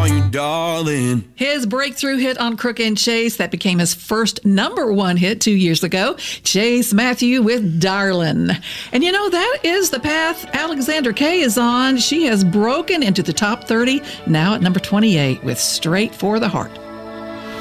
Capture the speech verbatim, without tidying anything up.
on you, darling. His breakthrough hit on Crook and Chase, that became his first number one hit two years ago. Chase Matthew with Darlin'. And you know, that is the path Alexander Kay is on. She has broken into the top thirty, now at number twenty-eight with Straight for the Heart.